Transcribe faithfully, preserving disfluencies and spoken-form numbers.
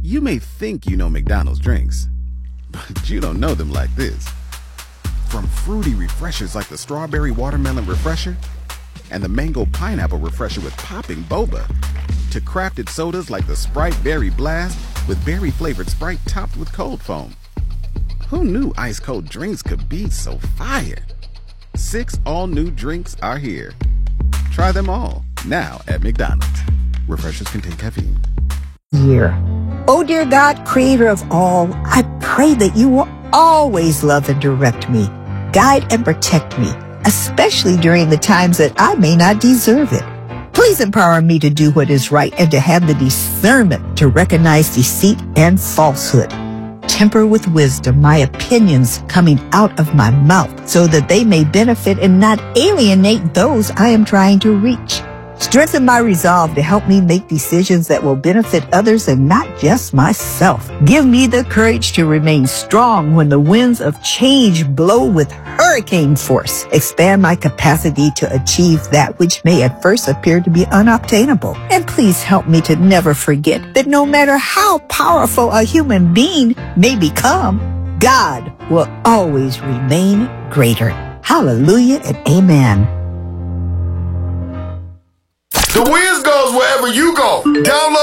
You may think you know McDonald's drinks, but you don't know them like this. From fruity refreshers like the Strawberry Watermelon Refresher and the Mango Pineapple Refresher with popping boba, to crafted sodas like the Sprite Berry Blast with berry-flavored Sprite topped with cold foam. Who knew ice-cold drinks could be so fire? Six all-new drinks are here. Try them all, now at McDonald's. Refreshers contain caffeine. Year. Oh, dear God, creator of all, I pray that you will always love and direct me, guide and protect me, especially during the times that I may not deserve it. Please empower me to do what is right and to have the discernment to recognize deceit and falsehood. Temper with wisdom my opinions coming out of my mouth so that they may benefit and not alienate those I am trying to reach. Strengthen my resolve to help me make decisions that will benefit others and not just myself. Give me the courage to remain strong when the winds of change blow with hurricane force. Expand my capacity to achieve that which may at first appear to be unobtainable. And please help me to never forget that no matter how powerful a human being may become, God will always remain greater. Hallelujah and amen. The Wiz goes wherever you go. Download